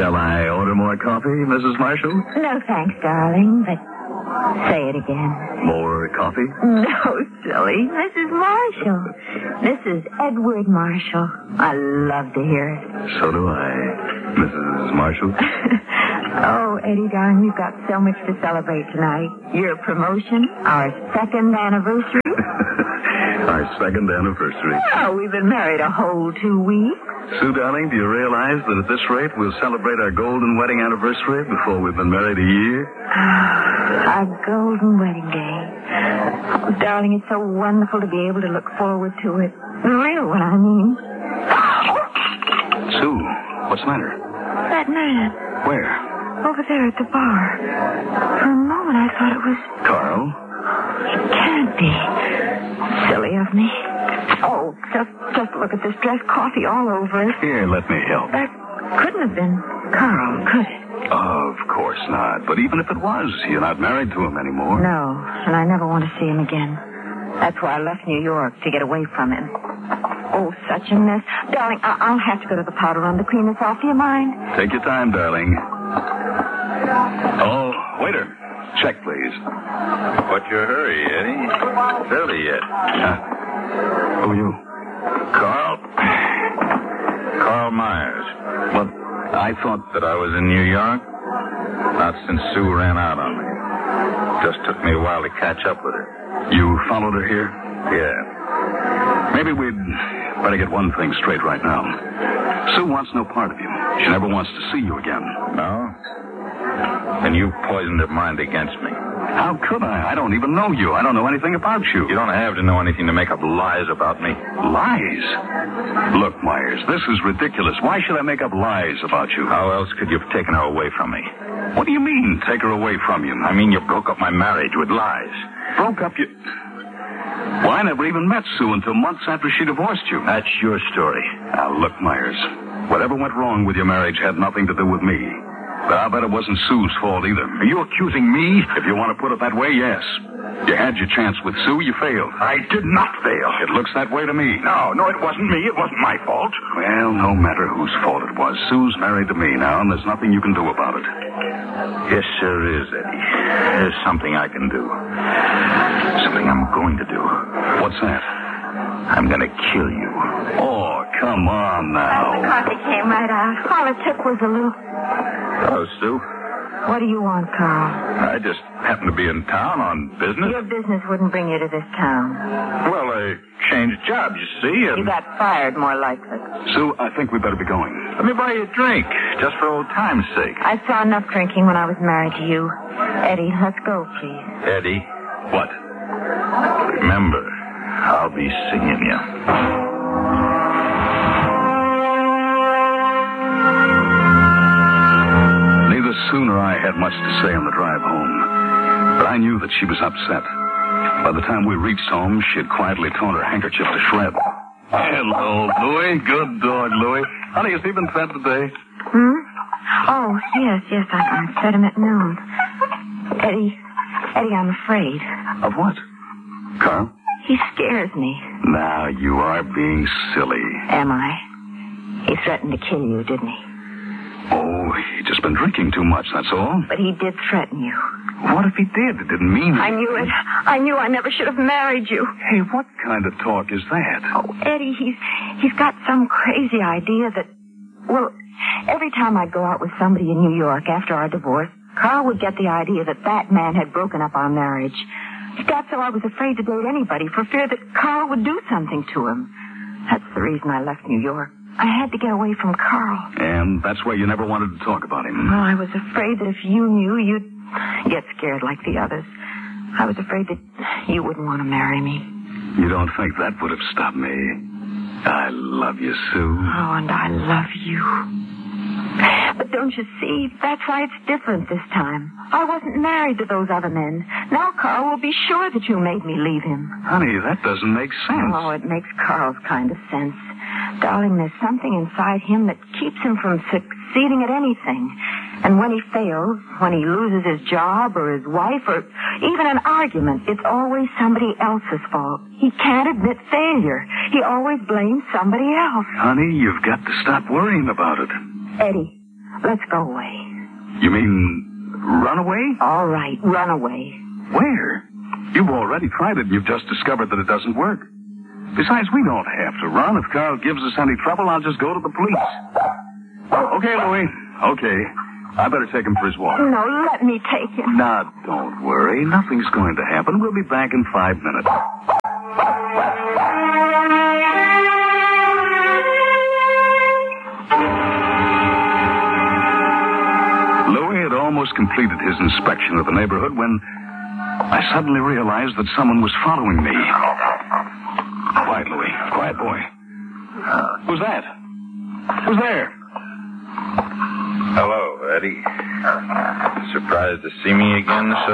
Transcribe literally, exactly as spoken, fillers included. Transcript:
Shall I order more coffee, Missus Marshall? No, thanks, darling, but say it again. More coffee? No, silly. Missus Marshall. This is Edward Marshall. I love to hear it. So do I, Missus Marshall. Oh, Eddie, darling, we've got so much to celebrate tonight. Your promotion, our second anniversary. Our second anniversary. Oh, we've been married a whole two weeks. Sue, darling, do you realize that at this rate we'll celebrate our golden wedding anniversary before we've been married a year? Our golden wedding day. Oh, darling, it's so wonderful to be able to look forward to it. The real one, I mean. Sue, what's the matter? That man. Where? Over there at the bar. For a moment, I thought it was... Carl? It can't be. Silly of me. Oh, just just look at this dress. Coffee all over it. Here, let me help. That couldn't have been Carl, could it? Of course not. But even if it was, you're not married to him anymore. No, and I never want to see him again. That's why I left New York, to get away from him. Oh, such a mess. Darling, I- I'll have to go to the powder room to clean this off. Do you mind? Take your time, darling. Oh, waiter. Check, please. What's your hurry, Eddie? It's early yet. Huh? Who are you? Carl? Carl Myers. What? I thought that I was in New York. Not since Sue ran out on me. Just took me a while to catch up with her. You followed her here? Yeah. Maybe we'd better get one thing straight right now. Sue wants no part of you. She never wants to see you again. No? Then you poisoned her mind against me. How could I? I don't even know you. I don't know anything about you. You don't have to know anything to make up lies about me. Lies? Look, Myers, this is ridiculous. Why should I make up lies about you? How else could you have taken her away from me? What do you mean, take her away from you? I mean, you broke up my marriage with lies. Broke up you... Well, I never even met Sue until months after she divorced you. That's your story. Now, look, Myers, whatever went wrong with your marriage had nothing to do with me. But I'll bet it wasn't Sue's fault either. Are you accusing me? If you want to put it that way, yes. You had your chance with Sue, you failed. I did not fail. It looks that way to me. No, no, it wasn't me. It wasn't my fault. Well, no matter whose fault it was, Sue's married to me now, and there's nothing you can do about it. Yes, there is, Eddie. There's something I can do. Something I'm going to do. What's that? I'm going to kill you. Oh, come on Well, the now. coffee came right out. All it took was a little... Hello, Sue. What do you want, Carl? I just happened to be in town on business. Your business wouldn't bring you to this town. Well, I changed jobs, you see. And... You got fired, more likely. Sue, I think we better be going. Let me buy you a drink, just for old time's sake. I saw enough drinking when I was married to you. Eddie, let's go, please. Eddie, What? remember, I'll be singing you. Neither Sue nor I had much to say on the drive home. But I knew that she was upset. By the time we reached home, she had quietly torn her handkerchief to shreds. Hello, Louie. Good dog, Louie. Honey, has he been fed today? Hmm? Oh, yes, yes, I, I fed him at noon. Eddie, Eddie, I'm afraid. Of what? Carl? He scares me. Now, you are being silly. Am I? He threatened to kill you, didn't he? Oh, he just been drinking too much, that's all. But he did threaten you. What if he did? It didn't mean it. I knew it. I knew I never should have married you. Hey, what kind of talk is that? Oh, Eddie, he's he's got some crazy idea that, well, every time I'd go out with somebody in New York after our divorce, Carl would get the idea that that man had broken up our marriage. He got so I was afraid to date anybody for fear that Carl would do something to him. That's the reason I left New York. I had to get away from Carl. And that's why you never wanted to talk about him. Well, I was afraid that if you knew, you'd get scared like the others. I was afraid that you wouldn't want to marry me. You don't think that would have stopped me? I love you, Sue. Oh, and I love you. But don't you see? That's why it's different this time. I wasn't married to those other men. Now Carl will be sure that you made me leave him. Honey, that doesn't make sense. Oh, it makes Carl's kind of sense. Darling, there's something inside him that keeps him from succeeding at anything. And when he fails, when he loses his job or his wife or even an argument, it's always somebody else's fault. He can't admit failure. He always blames somebody else. Honey, you've got to stop worrying about it. Eddie, Let's go away. You mean run away? All right, run away. Where? You've already tried it, and you've just discovered that it doesn't work. Besides, we don't have to run. If Carl gives us any trouble, I'll just go to the police. Oh, okay, Louie. Okay. I better take him for his walk. No, let me take him. Now, don't worry. Nothing's going to happen. We'll be back in five minutes. Louie had almost completed his inspection of the neighborhood when I suddenly realized that someone was following me. Quiet, Louie. Quiet, boy. Who's that? Who's there? Hello, Eddie. Surprised to see me again, sir?